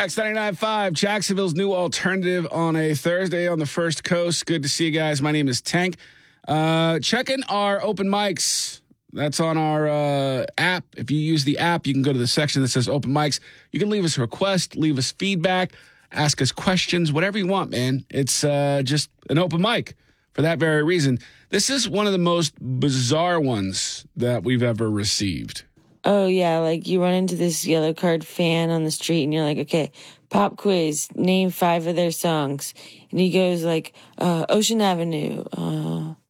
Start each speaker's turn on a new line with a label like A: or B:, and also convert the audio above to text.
A: Wax 99.5, Jacksonville's new alternative on a Thursday on the First Coast. Good to see you guys. My name is Tank. Checking our open mics. That's on our app. If you use the app, you can go to the section that says open mics. You can leave us a request, leave us feedback, ask us questions, whatever you want, man. It's just an open mic for that very reason. This is one of the most bizarre ones that we've ever received.
B: Oh, yeah, like you run into this yellow card fan on the street and you're like, okay, pop quiz, name 5 of their songs. And he goes like, Ocean Avenue,